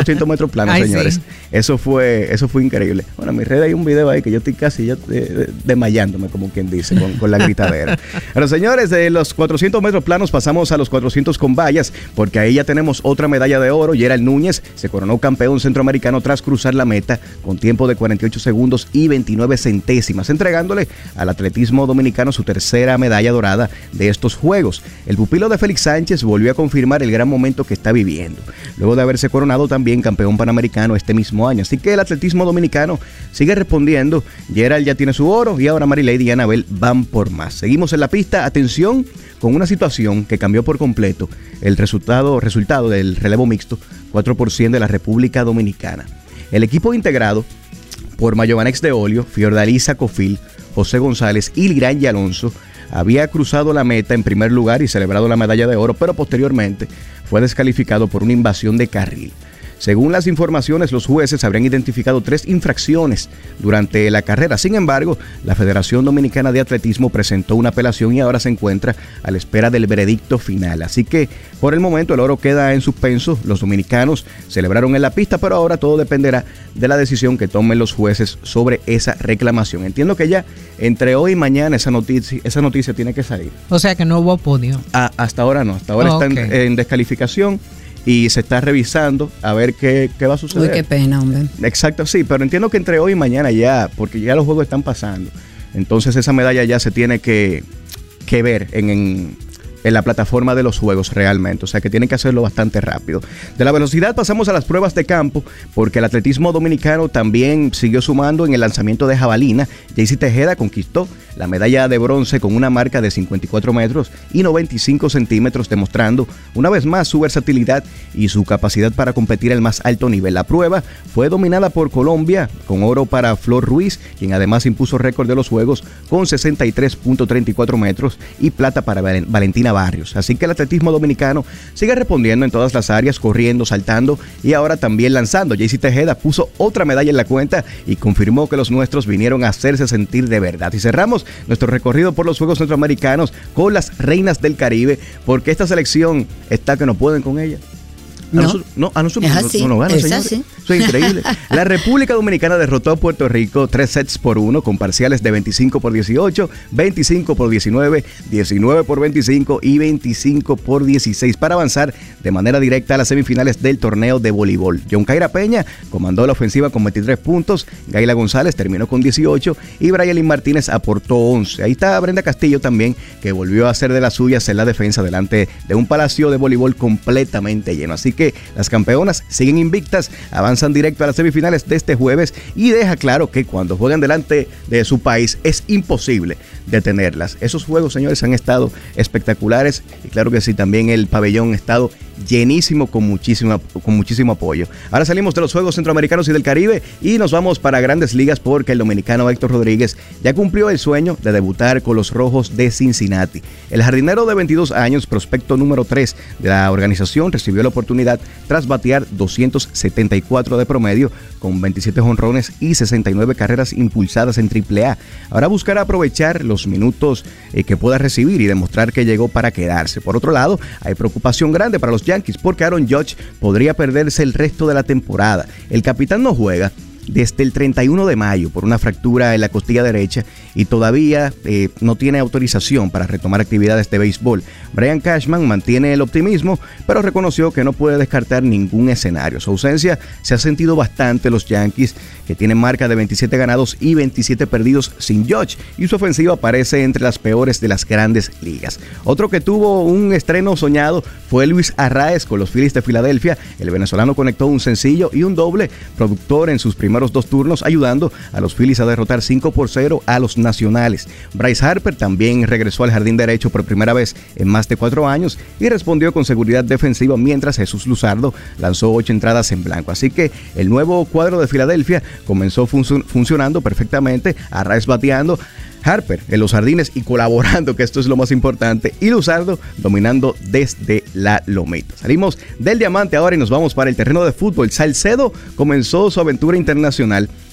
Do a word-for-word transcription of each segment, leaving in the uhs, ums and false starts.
cuatrocientos metros planos, Ay, señores. Sí. Eso fue eso fue increíble. Bueno, en mi red hay un video ahí que yo estoy casi ya eh, desmayándome, como quien dice, con, con la gritadera. Pero, señores, de los cuatrocientos metros planos pasamos a los cuatrocientos con vallas, porque ahí ya tenemos otra medalla de oro. Gerald Núñez se coronó campeón centroamericano tras cruzar la meta con tiempo de cuarenta y ocho segundos y veintinueve centésimas, entregándole al atletismo dominicano su tercera medalla dorada de estos Juegos. El pupilo de Félix Sánchez volvió a confirmar el gran momento que está viviendo, luego de haberse coronado también campeón panamericano este mismo año. Así que el atletismo dominicano sigue respondiendo. Gerald ya tiene su oro y ahora Marilady y Anabel van por más. Seguimos en la pista. Atención con una situación que cambió por completo el resultado, resultado del relevo mixto cuatro por ciento de la República Dominicana. El equipo integrado por Mayovanex de Olio, Fiordalisa Cofil, José González y Lirán y Alonso había cruzado la meta en primer lugar y celebrado la medalla de oro, pero posteriormente fue descalificado por una invasión de carril. Según las informaciones, los jueces habrían identificado tres infracciones durante la carrera. Sin embargo, la Federación Dominicana de Atletismo presentó una apelación y ahora se encuentra a la espera del veredicto final. Así que, por el momento, el oro queda en suspenso. Los dominicanos celebraron en la pista, pero ahora todo dependerá de la decisión que tomen los jueces sobre esa reclamación. Entiendo que ya entre hoy y mañana esa noticia, esa noticia tiene que salir. O sea que no hubo podio. Ah, hasta ahora no. Hasta ahora oh, está okay. en, en descalificación. Y se está revisando a ver qué, qué va a suceder. Uy, qué pena, hombre. Exacto, sí, pero entiendo que entre hoy y mañana ya, porque ya los juegos están pasando. Entonces esa medalla ya se tiene que, que ver en, en, en la plataforma de los juegos realmente. O sea que tienen que hacerlo bastante rápido. De la velocidad pasamos a las pruebas de campo, porque el atletismo dominicano también siguió sumando en el lanzamiento de jabalina. Jaycee Tejeda conquistó la medalla de bronce con una marca de cincuenta y cuatro metros y noventa y cinco centímetros, demostrando una vez más su versatilidad y su capacidad para competir al más alto nivel. La prueba fue dominada por Colombia, con oro para Flor Ruiz, quien además impuso récord de los Juegos con sesenta y tres punto treinta y cuatro metros, y plata para Valentina Barrios. Así que el atletismo dominicano sigue respondiendo en todas las áreas, corriendo, saltando y ahora también lanzando. Jaycee Tejeda puso otra medalla en la cuenta y confirmó que los nuestros vinieron a hacerse sentir de verdad. Y cerramos nuestro recorrido por los Juegos Centroamericanos con las reinas del Caribe, porque esta selección está que no pueden con ella. A no, nosotros, no, a nosotros es no, así, no nos ganan, es señores. así. Eso es increíble. La República Dominicana derrotó a Puerto Rico tres sets por uno, con parciales de veinticinco por dieciocho, veinticinco por diecinueve, diecinueve por veinticinco y veinticinco por dieciséis, para avanzar de manera directa a las semifinales del torneo de voleibol. John Kaira Peña comandó la ofensiva con veintitrés puntos, Gaila González terminó con dieciocho y Brayelin Martínez aportó once. Ahí está Brenda Castillo también, que volvió a hacer de las suyas en la defensa delante de un palacio de voleibol completamente lleno. Así que las campeonas siguen invictas, avanzan directo a las semifinales de este jueves, y deja claro que cuando juegan delante de su país es imposible detenerlas. Esos juegos, señores, han estado espectaculares, y claro que sí, también el pabellón ha estado llenísimo con muchísimo, con muchísimo apoyo. Ahora salimos de los Juegos Centroamericanos y del Caribe y nos vamos para Grandes Ligas, porque el dominicano Héctor Rodríguez ya cumplió el sueño de debutar con los Rojos de Cincinnati. El jardinero de veintidós años, prospecto número tres de la organización, recibió la oportunidad tras batear doscientos setenta y cuatro de promedio, con veintisiete jonrones y sesenta y nueve carreras impulsadas en triple A. Ahora buscará aprovechar los minutos eh, que pueda recibir y demostrar que llegó para quedarse. Por otro lado, hay preocupación grande para los Yankees, porque Aaron Judge podría perderse el resto de la temporada. El capitán no juega desde el treinta y uno de mayo por una fractura en la costilla derecha y todavía eh, no tiene autorización para retomar actividades de béisbol. Brian Cashman mantiene el optimismo, pero reconoció que no puede descartar ningún escenario. Su ausencia se ha sentido bastante los Yankees, que tienen marca de veintisiete ganados y veintisiete perdidos sin Judge, y su ofensiva aparece entre las peores de las Grandes Ligas. Otro que tuvo un estreno soñado fue Luis Arraez con los Phillies de Filadelfia. El venezolano conectó un sencillo y un doble productor en sus primeros dos turnos, ayudando a los Phillies a derrotar cinco por cero a los Nacionales. Bryce Harper también regresó al jardín derecho por primera vez en más de cuatro años y respondió con seguridad defensiva, mientras Jesús Luzardo lanzó ocho entradas en blanco. Así que el nuevo cuadro de Filadelfia comenzó func- funcionando perfectamente, Arraez bateando, Harper en los jardines y colaborando, que esto es lo más importante, y Luzardo dominando desde la lomita. Salimos del diamante ahora y nos vamos para el terreno de fútbol. Salcedo comenzó su aventura internacional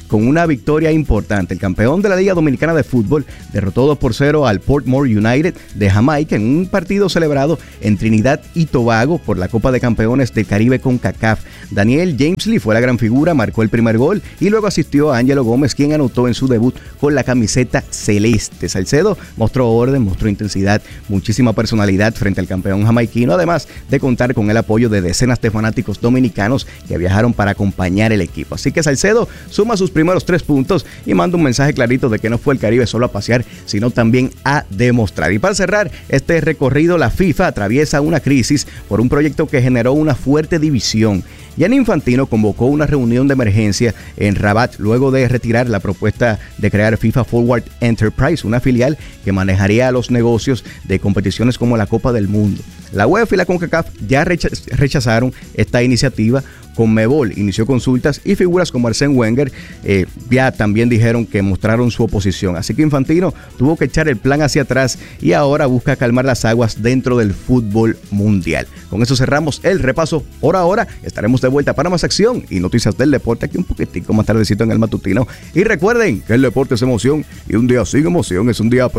con una victoria importante. El campeón de la Liga Dominicana de Fútbol derrotó dos por cero al Portmore United de Jamaica en un partido celebrado en Trinidad y Tobago por la Copa de Campeones del Caribe CONCACAF. Daniel James Lee fue la gran figura, marcó el primer gol y luego asistió a Ángelo Gómez, quien anotó en su debut con la camiseta celeste. Salcedo mostró orden, mostró intensidad, muchísima personalidad frente al campeón jamaiquino, además de contar con el apoyo de decenas de fanáticos dominicanos que viajaron para acompañar el equipo. Así que Salcedo suma sus primeros tres puntos y manda un mensaje clarito de que no fue el Caribe solo a pasear, sino también a demostrar. Y para cerrar este recorrido, la FIFA atraviesa una crisis por un proyecto que generó una fuerte división. Gianni Infantino convocó una reunión de emergencia en Rabat luego de retirar la propuesta de crear FIFA Forward Enterprise, una filial que manejaría los negocios de competiciones como la Copa del Mundo. La UEFA y la CONCACAF ya rechazaron esta iniciativa. Conmebol inició consultas y figuras como Arsène Wenger eh, ya también dijeron que mostraron su oposición. Así que Infantino tuvo que echar el plan hacia atrás y ahora busca calmar las aguas dentro del fútbol mundial. Con eso cerramos el repaso por ahora. Estaremos de vuelta para más acción y noticias del deporte aquí un poquitico más tardecito en el matutino. Y recuerden que el deporte es emoción y un día sin emoción es un día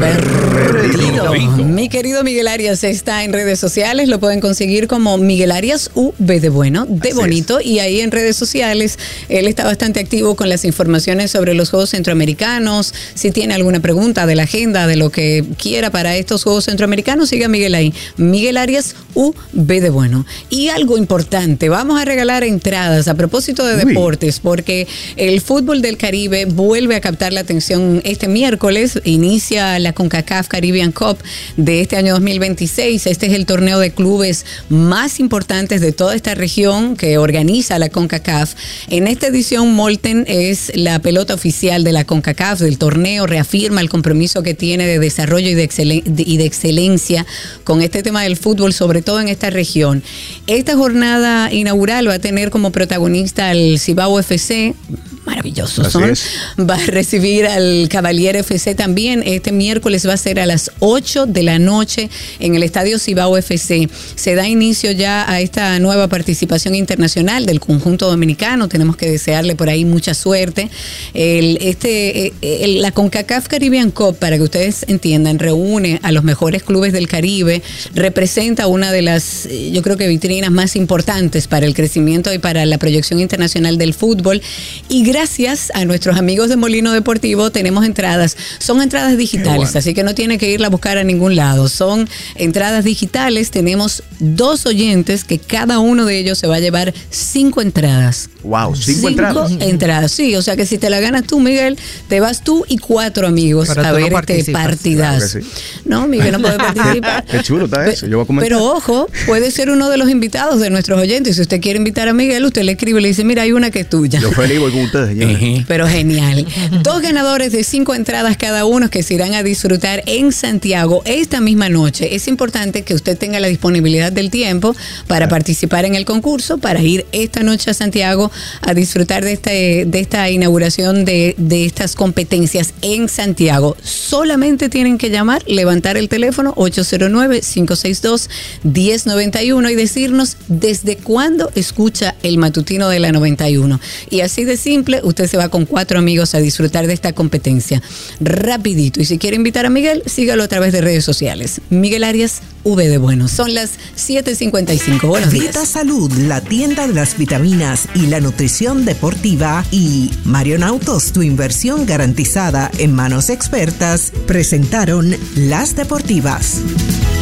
perdido. Mi querido Miguel Arias está en redes sociales, lo pueden conseguir como Miguel Arias U B de bueno, de bonito, y ahí en redes sociales él está bastante activo con las informaciones sobre los Juegos Centroamericanos. Si tiene alguna pregunta de la agenda, de lo que quiera para estos Juegos Centroamericanos, siga a Miguel ahí, Miguel Arias U B de bueno. Y algo importante, vamos a regalar entradas a propósito de Uy. deportes, porque el fútbol del Caribe vuelve a captar la atención este miércoles, inicia la CONCACAF Caribbean Cup de este año dos mil veintiséis. Este es el torneo de clubes más importantes de toda esta región que organiza la CONCACAF. En esta edición, Molten es la pelota oficial de la CONCACAF del torneo, reafirma el compromiso que tiene de desarrollo y de, excelen- y de excelencia con este tema del fútbol, sobre todo en esta región. Esta jornada inaugural va a tener como protagonista al Cibao F C, maravillosos son. Va a recibir al Cavalier F C también. Este miércoles va a ser a las ocho de la noche en el Estadio Cibao F C. Se da inicio ya a esta nueva participación internacional del conjunto dominicano. Tenemos que desearle por ahí mucha suerte. El, este, el, la CONCACAF Caribbean Cup, para que ustedes entiendan, reúne a los mejores clubes del Caribe, representa una de las, yo creo que vitrinas más importantes para el crecimiento y para la proyección internacional del fútbol. Y gracias a nuestros amigos de Molino Deportivo tenemos entradas. Son entradas digitales, bueno. Así que no tiene que irla a buscar a ningún lado. Son entradas digitales. Tenemos dos oyentes que cada uno de ellos se va a llevar cinco entradas. Wow, cinco, cinco entradas. entradas, sí. O sea que si te la ganas tú, Miguel, te vas tú y cuatro amigos pero a ver no este partidazo. Claro sí. No, Miguel no puede participar. Qué chulo está eso. Yo voy a comentar. Pero ojo, puede ser uno de los invitados de nuestros oyentes. Si usted quiere invitar a Miguel, usted le escribe y le dice, mira, hay una que es tuya. Yo feliz voy con ustedes. Uh-huh. Pero genial. Dos ganadores de cinco entradas cada uno que se irán a disfrutar en Santiago esta misma noche. Es importante que usted tenga la disponibilidad del tiempo para claro. participar en el concurso, para ir esta noche a Santiago a disfrutar de, este, de esta inauguración de, de estas competencias en Santiago. Solamente tienen que llamar, levantar el teléfono ocho cero nueve, cinco seis dos, uno cero nueve uno y decirnos desde cuándo escucha el matutino de la noventa y uno. Y así de simple, usted se va con cuatro amigos a disfrutar de esta competencia. Rapidito. Y si quiere invitar a Miguel, sígalo a través de redes sociales. Miguel Arias, V de bueno. Son las siete cincuenta y cinco. Buenos días. Vita Salud, la tienda de las vitaminas y la nutrición deportiva, y Marion Autos, tu inversión garantizada en manos expertas, presentaron Las Deportivas.